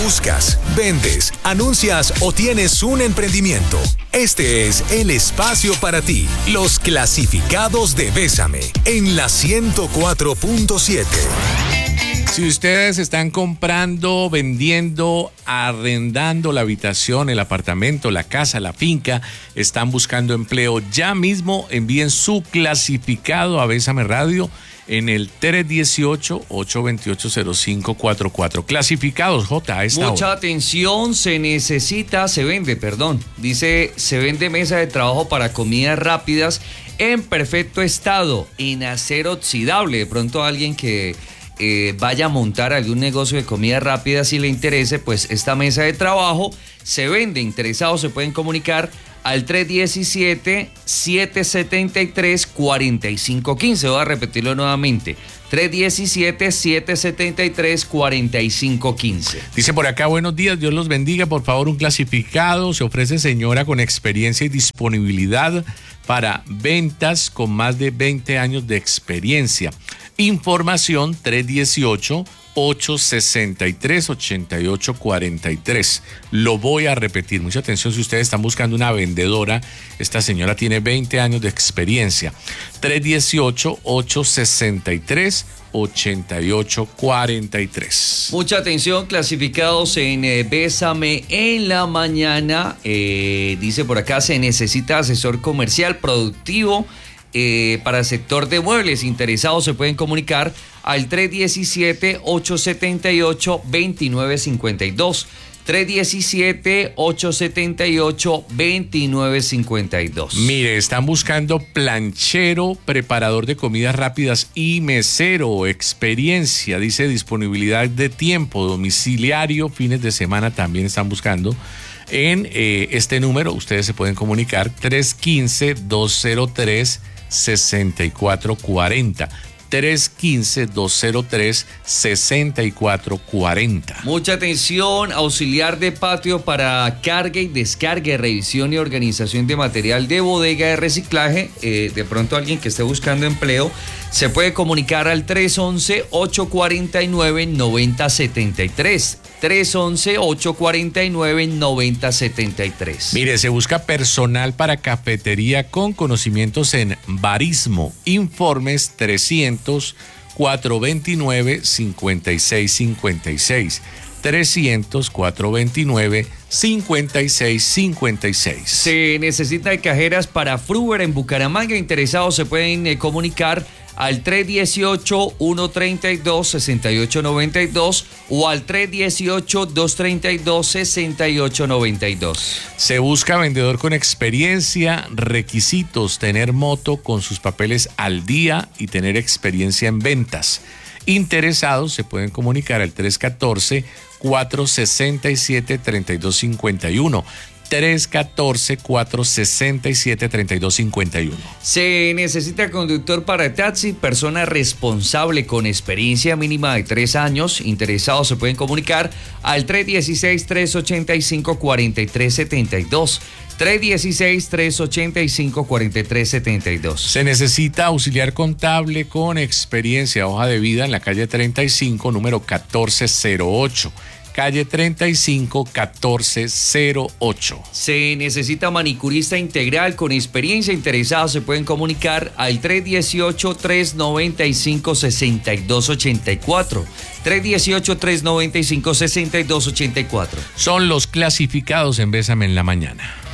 Buscas, vendes, anuncias o tienes un emprendimiento. Este es el espacio para ti. Los clasificados de Bésame en la 104.7. Si ustedes están comprando, vendiendo, arrendando la habitación, el apartamento, la casa, la finca, están buscando empleo, ya mismo envíen su clasificado a Bésame Radio en el 318-828-0544. Clasificados, J, a esta Mucha hora. atención, se vende mesa de trabajo para comidas rápidas en perfecto estado, en acero oxidable. De pronto alguien que vaya a montar algún negocio de comida rápida, si le interese, pues esta mesa de trabajo se vende. Interesados se pueden comunicar al 317-773-4515. Voy a repetirlo nuevamente. 317-773-4515. Dice por acá, buenos días, Dios los bendiga, por favor un clasificado. Se ofrece señora con experiencia y disponibilidad para ventas con más de 20 años de experiencia. Información 318-863-8843. Lo voy a repetir, mucha atención si ustedes están buscando una vendedora. Esta señora tiene 20 años de experiencia. 318-863-8843. Mucha atención, clasificados en Bésame en la mañana. Dice por acá, se necesita asesor comercial productivo para el sector de muebles. Interesados se pueden comunicar al 317-878-2952. 317-878-2952. Mire, están buscando planchero, preparador de comidas rápidas y mesero. Experiencia, dice disponibilidad de tiempo, domiciliario, fines de semana también están buscando. En este número ustedes se pueden comunicar 315-203-6440. 315-203-6440. Mucha atención, auxiliar de patio para carga y descarga, revisión y organización de material de bodega de reciclaje. De pronto alguien que esté buscando empleo se puede comunicar al 311-849-9073. 311-849-9073. Mire, se busca personal para cafetería con conocimientos en barismo. Informes 300-429-5656. 300-429-5656. Se necesita de cajeras para Fruver en Bucaramanga. Interesados se pueden comunicar al 318-132-6892 o al 318-232-6892. Se busca vendedor con experiencia, requisitos: tener moto con sus papeles al día y tener experiencia en ventas. Interesados se pueden comunicar al 314-467-3251. 314-467-3251. Se necesita conductor para taxi, persona responsable con experiencia mínima de 3 años. Interesados se pueden comunicar al 316-385-4372. 316-385-4372. Se necesita auxiliar contable con experiencia, hoja de vida en la calle 35, número 1408. Calle 35, 1408. Se necesita manicurista integral con experiencia. Interesados se pueden comunicar al 318-395-6284. 318-395-6284. Son los clasificados en Bésame en la mañana.